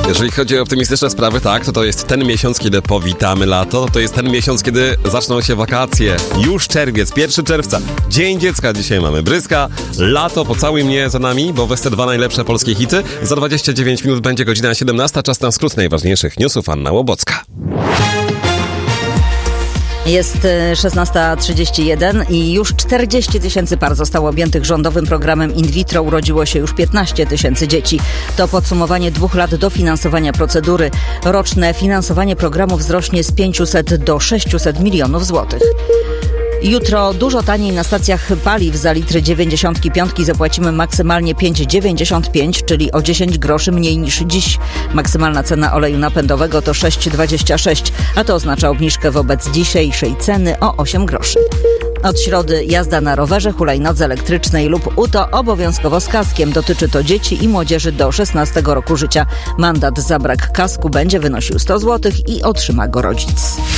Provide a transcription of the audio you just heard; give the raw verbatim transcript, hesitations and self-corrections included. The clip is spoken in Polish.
Jeżeli chodzi o optymistyczne sprawy, tak, to to jest ten miesiąc, kiedy powitamy lato, to jest ten miesiąc, kiedy zaczną się wakacje. Już czerwiec, pierwszego czerwca, Dzień Dziecka dzisiaj mamy. Bryska, lato, pocałuj mnie za nami, bo weź te dwa najlepsze polskie hity. Za dwadzieścia dziewięć minut będzie godzina siedemnasta, czas na skrót najważniejszych newsów. Anna Łobocka. Jest szesnasta trzydzieści jeden i już czterdzieści tysięcy par zostało objętych rządowym programem in vitro. Urodziło się już piętnaście tysięcy dzieci. To podsumowanie dwóch lat dofinansowania procedury. Roczne finansowanie programu wzrośnie z pięciuset do sześciuset milionów złotych. Jutro dużo taniej na stacjach paliw. Za litr dziewięćdziesiątki piątki zapłacimy maksymalnie pięć dziewięćdziesiąt pięć, czyli o dziesięć groszy mniej niż dziś. Maksymalna cena oleju napędowego to sześć dwadzieścia sześć, a to oznacza obniżkę wobec dzisiejszej ceny o osiem groszy. Od środy jazda na rowerze, hulajnodze elektrycznej lub uto obowiązkowo z kaskiem. Dotyczy to dzieci i młodzieży do szesnastego roku życia. Mandat za brak kasku będzie wynosił sto złotych i otrzyma go rodzic.